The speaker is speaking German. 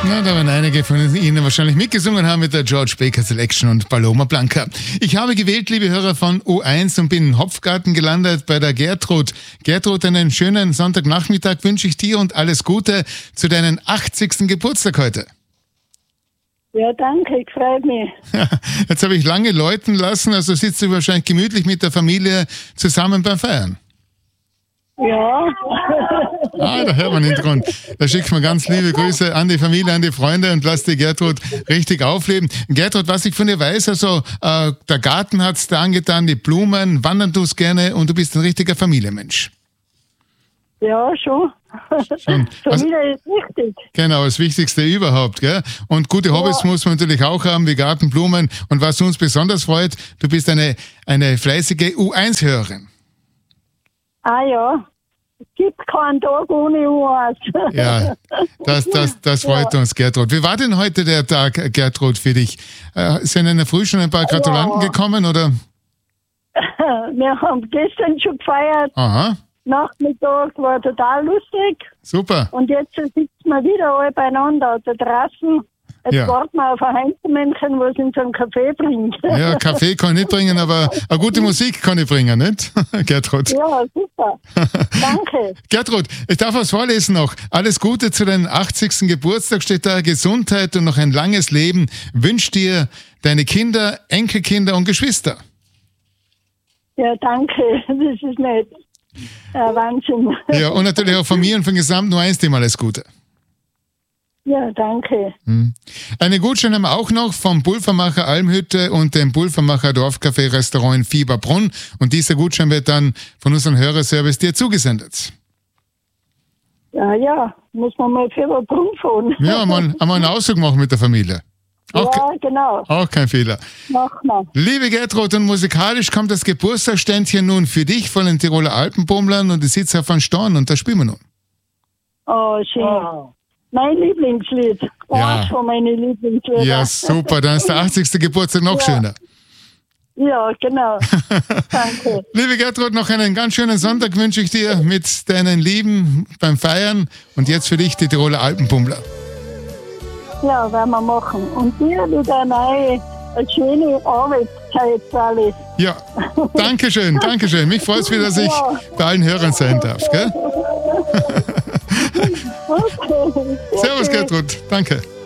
Na, da werden einige von Ihnen wahrscheinlich mitgesungen haben mit der George Baker Selection und Paloma Blanca. Ich habe gewählt, liebe Hörer von U1 und bin in Hopfgarten gelandet bei der Gertrud. Gertrud, einen schönen Sonntagnachmittag wünsche ich dir und alles Gute zu deinem 80. Geburtstag heute. Ja, danke, ich freue mich. Ja, jetzt habe ich lange läuten lassen, also sitzt du wahrscheinlich gemütlich mit der Familie zusammen beim Feiern. Ja. Da hört man den Grund. Da schickt man ganz liebe Grüße an die Familie, an die Freunde und lass die Gertrud richtig aufleben. Gertrud, was ich von dir weiß, also der Garten hat's dir angetan, die Blumen, wandern tust gerne und du bist ein richtiger Familienmensch. Ja, schon. Familie ist wichtig. Genau, das Wichtigste überhaupt, gell? Und gute Hobbys muss man natürlich auch haben, wie Gartenblumen. Und was uns besonders freut, du bist eine fleißige U1-Hörerin. Ah ja, es gibt keinen Tag ohne U1. Ja, das freut uns, Gertrud. Wie war denn heute der Tag, Gertrud, für dich? Sind in der Früh schon ein paar Gratulanten gekommen, oder? Wir haben gestern schon gefeiert. Aha. Nachmittag war total lustig. Super. Und jetzt sitzen wir wieder alle beieinander auf der Terrasse. Jetzt warten wir auf ein Heinzelmännchen, was uns einen Kaffee bringt. Ja, Kaffee kann ich nicht bringen, aber eine gute Musik kann ich bringen, nicht? Gertrud. Ja, super. Danke. Gertrud, ich darf was vorlesen noch. Alles Gute zu deinem 80. Geburtstag steht da. Gesundheit und noch ein langes Leben wünscht dir deine Kinder, Enkelkinder und Geschwister. Ja, danke. Das ist nett. Wahnsinn. Ja, und natürlich auch von mir und von gesamten U1-Team alles Gute. Ja, danke. Eine Gutschein haben wir auch noch vom Pulvermacher Almhütte und dem Pulvermacher Dorfcafé-Restaurant in Fieberbrunn. Und dieser Gutschein wird dann von unserem Hörerservice dir zugesendet. Ja, muss man mal Fieberbrunn fahren. Ja, einmal einen Ausflug machen mit der Familie. Ja, genau. Auch kein Fehler. Machen wir. Liebe Gertrud, und musikalisch kommt das Geburtstagsständchen nun für dich von den Tiroler Alpenbummlern und die Sitzer von Storn und da spielen wir nun. Oh, schön. Oh. Mein Lieblingslied. Eins von meinen Lieblingsliedern. Ja, super. Dann ist der 80. Geburtstag noch schöner. Ja, genau. Danke. Liebe Gertrud, noch einen ganz schönen Sonntag wünsche ich dir mit deinen Lieben beim Feiern und jetzt für dich die Tiroler Alpenbummler. Ja, werden wir machen. Und dir wieder eine schöne Arbeitszeit, alle. Ja, dankeschön. Mich freut es wieder, dass ich bei allen Hörern sein darf. Gell? Okay. Servus, Gertrud. Danke.